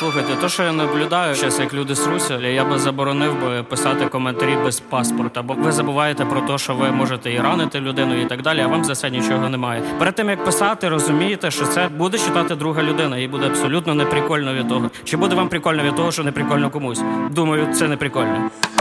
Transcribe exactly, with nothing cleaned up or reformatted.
Слухайте, то, що я наблюдаю зараз, як люди сруться, я би заборонив би писати коментарі без паспорта, бо ви забуваєте про те, що ви можете і ранити людину і так далі, а вам за це нічого немає. Перед тим, як писати, розумієте, що це буде читати друга людина, їй буде абсолютно неприкольно від того. Чи буде вам прикольно від того, що неприкольно комусь? Думаю, це неприкольно.